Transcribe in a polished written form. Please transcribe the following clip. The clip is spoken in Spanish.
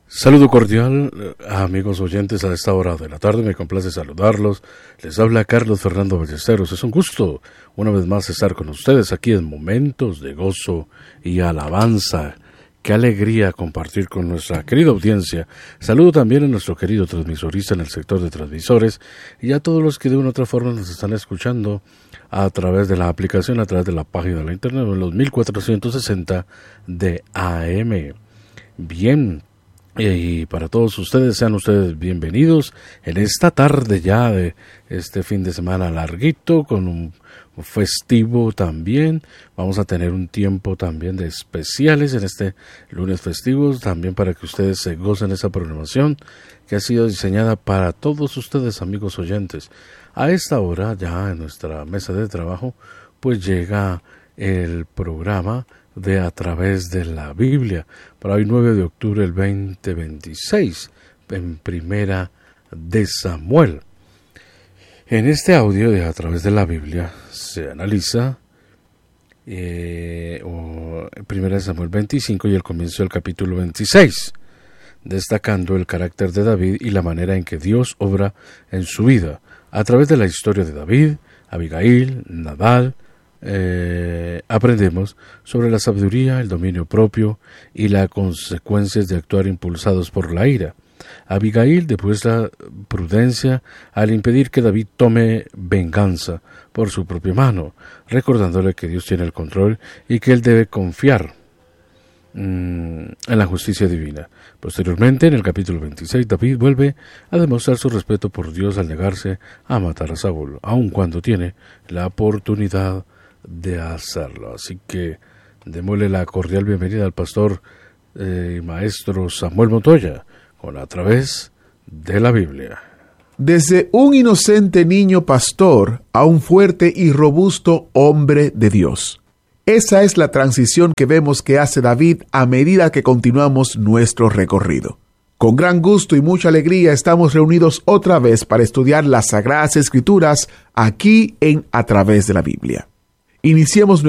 Saludo cordial, amigos oyentes, a esta hora de la tarde. Me complace saludarlos. Les habla Carlos Fernando Ballesteros. Es un gusto, una vez más, estar con ustedes aquí en Momentos de Gozo y Alabanza. Qué alegría compartir con nuestra querida audiencia. Saludo también a nuestro querido transmisorista en el sector de transmisores y a todos los que de una u otra forma nos están escuchando a través de la aplicación, a través de la página de la internet, en los 1460 de AM. Bien. Y para todos ustedes, sean ustedes bienvenidos en esta tarde ya de este fin de semana larguito, con un festivo también. Vamos a tener un tiempo también de especiales en este lunes festivo, también para que ustedes se gocen esa programación que ha sido diseñada para todos ustedes, amigos oyentes. A esta hora, ya en nuestra mesa de trabajo, pues llega el programa de A Través de la Biblia, para hoy 9 de octubre del 2026, en Primera de Samuel. En este audio de A Través de la Biblia se analiza Primera de Samuel 25 y el comienzo del capítulo 26, destacando el carácter de David y la manera en que Dios obra en su vida, a través de la historia de David, Abigail, Nabal. Aprendemos sobre la sabiduría, el dominio propio y las consecuencias de actuar impulsados por la ira. Abigail demuestra prudencia al impedir que David tome venganza por su propia mano, recordándole que Dios tiene el control y que él debe confiar en la justicia divina. Posteriormente, en el capítulo 26, David vuelve a demostrar su respeto por Dios al negarse a matar a Saúl, aun cuando tiene la oportunidad de hacerlo. Así que démosle la cordial bienvenida al pastor y maestro Samuel Montoya con A Través de la Biblia. Desde un inocente niño pastor a un fuerte y robusto hombre de Dios. Esa es la transición que vemos que hace David a medida que continuamos nuestro recorrido. Con gran gusto y mucha alegría estamos reunidos otra vez para estudiar las Sagradas Escrituras aquí en A Través de la Biblia. Iniciemos